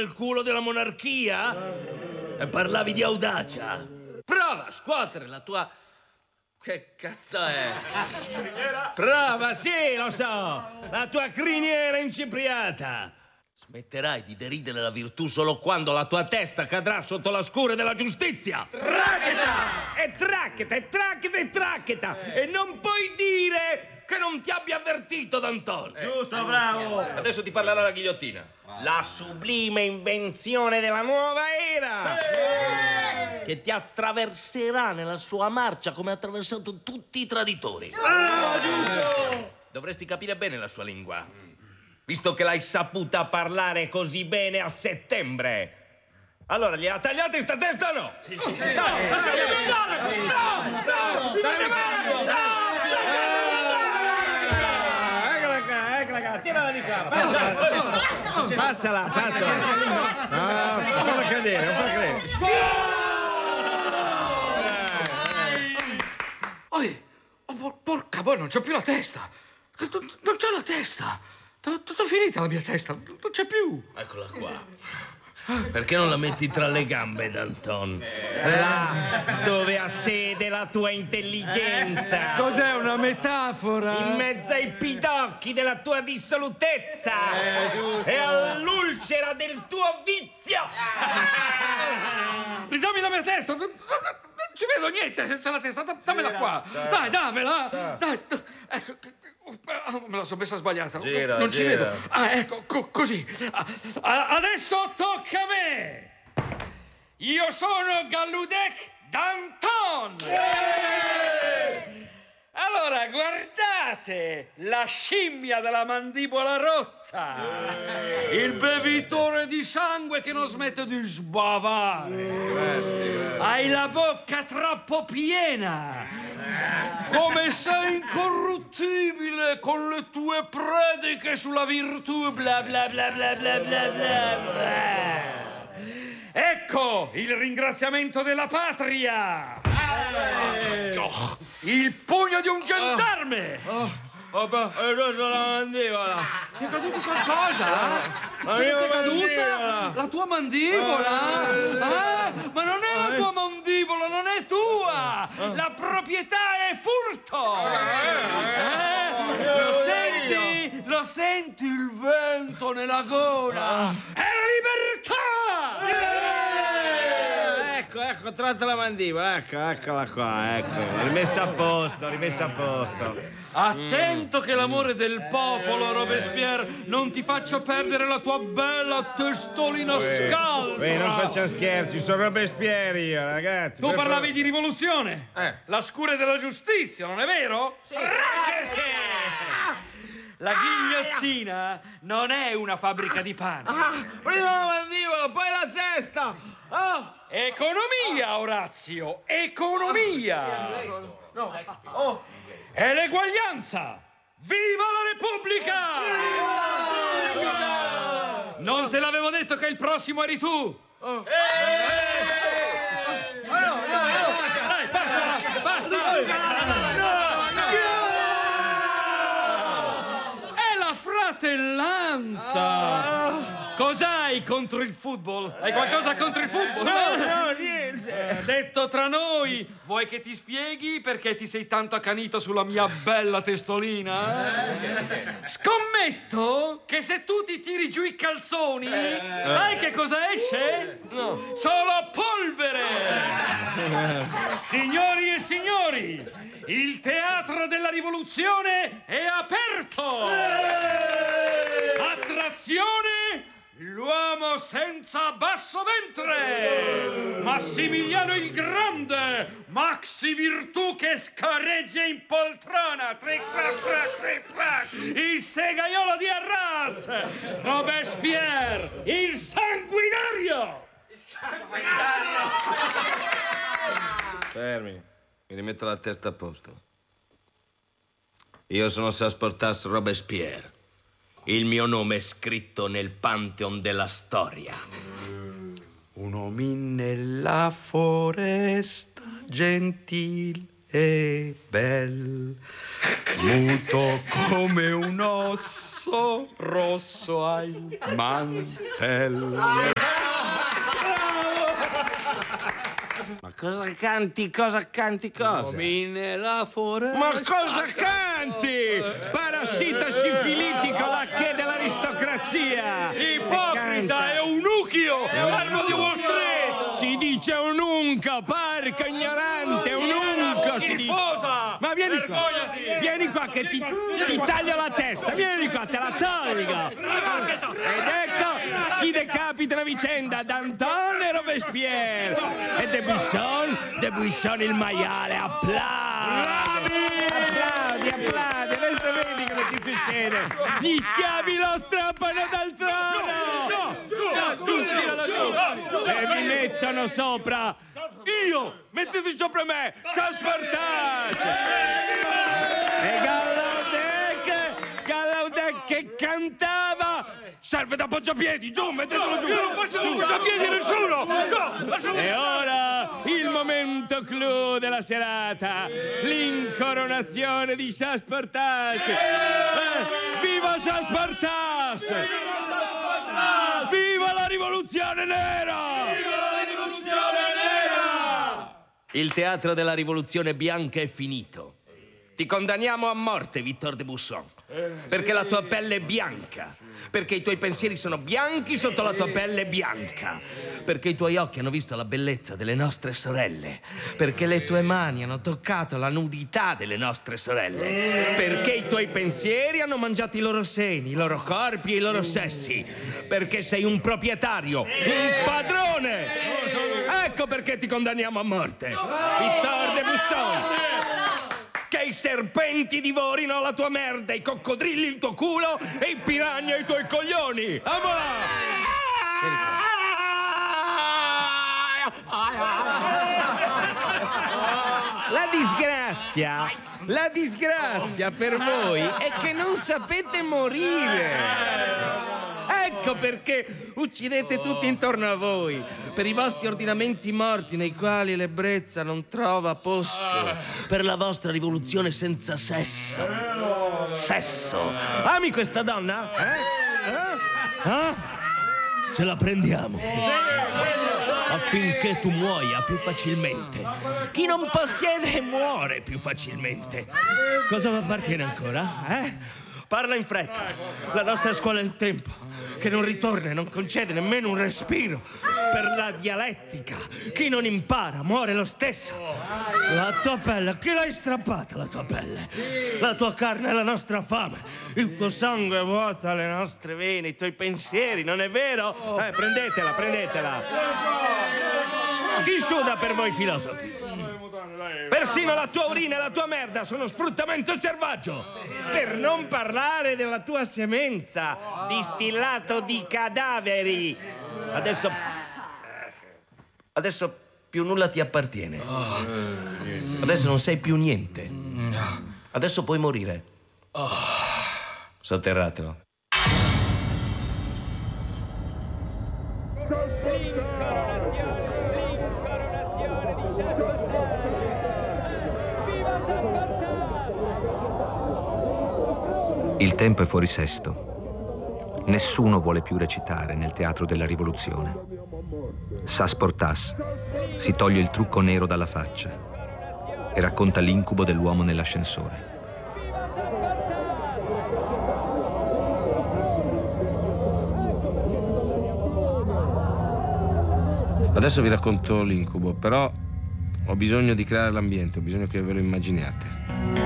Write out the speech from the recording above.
nel culo della monarchia? E parlavi di audacia? Prova a scuotere la tua... Che cazzo è? Criniera? Prova, sì, lo so! La tua criniera incipriata! Smetterai di deridere la virtù solo quando la tua testa cadrà sotto la scure della giustizia! Traccheta! E traccheta, e traccheta, e traccheta! E non puoi dire che non ti abbia avvertito, Danton! Giusto, bravo! Adesso ti parlerà la ghigliottina. La sublime invenzione della nuova era! Che ti attraverserà nella sua marcia come ha attraversato tutti i traditori. Giusto! Dovresti capire bene la sua lingua, visto che l'hai saputa parlare così bene a settembre. Allora, gliela tagliate sta testa o no? Sì. Eccola qua, tirala di qua. Passala. Non farla cadere, Porca boia, non c'ho più la testa. Non c'ho la testa. Tutta finita la mia testa. Non c'è più. Eccola qua. Perché non la metti tra le gambe, Danton? Là dove ha sede la tua intelligenza. Cos'è una metafora? In mezzo ai pidocchi della tua dissolutezza. E all'ulcera del tuo vizio. Ridammi la mia testa. Non ci vedo niente senza la testa. Dammela qua. Dai, dammela. Dai. Ecco. Me la sono messa sbagliata. Non ci vedo. Ecco, così. Adesso tocca a me. Io sono Galludec Danton. Allora, guardate la scimmia della mandibola rotta. Il bevitore di sangue che non smette di sbavare. Grazie. Hai la bocca troppo piena. Come sei incorruttibile con le tue prediche sulla virtù, bla bla bla bla bla bla bla. Ecco il ringraziamento della patria. Il pugno di un gendarme. La mandibola. Ti è caduto qualcosa? La mia Ti è caduta? mandibola. La tua mandibola? Ma non è la tua mandibola, non è tua! La proprietà è furto! Lo senti? Lo senti il vento nella gola? È la libertà! Ecco, tratta la mandibola, eccola qua, ecco. Rimessa a posto. Attento che l'amore del popolo, Robespierre, non ti faccia perdere la tua bella testolina scaltra. Non facciamo scherzi, sono Robespierre io, ragazzi. Tu parlavi di rivoluzione? La scure della giustizia, non è vero? Sì. La ghigliottina non è una fabbrica di pane. Prima la mandibola, poi la testa. Economia, Orazio, economia. E l'eguaglianza. Viva la Repubblica! Non te l'avevo detto che il prossimo eri tu? Dai, passa! È la fratellanza! Cos'hai contro il football? Hai qualcosa contro il football? No, niente. Detto tra noi, vuoi che ti spieghi perché ti sei tanto accanito sulla mia bella testolina? Scommetto che se tu ti tiri giù i calzoni, sai che cosa esce? No. Solo polvere! Signori e signori, il teatro della rivoluzione è aperto! Attrazione! L'uomo senza basso ventre! Massimiliano il Grande! Maxi Virtù che scorreggia in poltrona! Tric trac trac tric trac! Il segaiolo di Arras! Robespierre! Il sanguinario! Fermi, mi rimetto la testa a posto. Io sono Sasportas Robespierre. Il mio nome è scritto nel Pantheon della storia. Un omin nella foresta gentil e bel, muto come un osso rosso al mantello. Ma cosa canti, cosa? Domine la foresta. Ma cosa canti? Parassita sifilitico, lacchè dell'aristocrazia! Ipocrita e eunuchio! Servo di Wall Street! Si dice ununca, parca ignorante, ununca si dice. Ma vieni qua che ti taglio la testa, vieni qua, te la tolgo. Ed ecco, si decapita la vicenda d'Antone Robespierre e De Buisson il maiale, applaudi, adesso vedi cosa ti succede. Gli schiavi lo strappano dal trono. Giù. E mi mettono sopra. Io, mettete sopra me, Saspartace. E Gallaudet che cantava. Serve da poggiapiedi, giù, mettetelo giù. Io non faccio da poggiapiedi nessuno. No, e ora il momento clou della serata, l'incoronazione di Saspartace. Viva Saspartace! Viva la rivoluzione nera! Il teatro della rivoluzione bianca è finito. Ti condanniamo a morte, Victor de Buisson, perché la tua pelle è bianca, perché i tuoi pensieri sono bianchi sotto la tua pelle bianca, perché i tuoi occhi hanno visto la bellezza delle nostre sorelle, perché le tue mani hanno toccato la nudità delle nostre sorelle, perché i tuoi pensieri hanno mangiato i loro seni, i loro corpi e i loro sessi, perché sei un proprietario, un padrone. Ecco perché ti condanniamo a morte, Victor de Buisson. Che i serpenti divorino la tua merda, i coccodrilli il tuo culo e i piranha i tuoi coglioni. La disgrazia per voi è che non sapete morire. Ecco perché uccidete tutti intorno a voi, per i vostri ordinamenti morti nei quali l'ebbrezza non trova posto, per la vostra rivoluzione senza sesso. Sesso. Ami questa donna? Ce la prendiamo. Affinché tu muoia più facilmente. Chi non possiede muore più facilmente. Cosa vi appartiene ancora? Parla in fretta. La nostra scuola del tempo, che non ritorna e non concede nemmeno un respiro per la dialettica. Chi non impara muore lo stesso. La tua pelle, chi l'hai strappata la tua pelle? La tua carne è la nostra fame. Il tuo sangue vuota le nostre vene, i tuoi pensieri, non è vero? Prendetela. Chi suda per voi filosofi? Persino la tua urina e la tua merda sono sfruttamento selvaggio. Per non parlare della tua semenza, distillato di cadaveri. Adesso più nulla ti appartiene. Adesso non sei più niente. Adesso puoi morire. Sotterratelo. Il tempo è fuori sesto. Nessuno vuole più recitare nel teatro della rivoluzione. Saspartace si toglie il trucco nero dalla faccia e racconta l'incubo dell'uomo nell'ascensore. Adesso vi racconto l'incubo, però ho bisogno di creare l'ambiente, ho bisogno che ve lo immaginiate.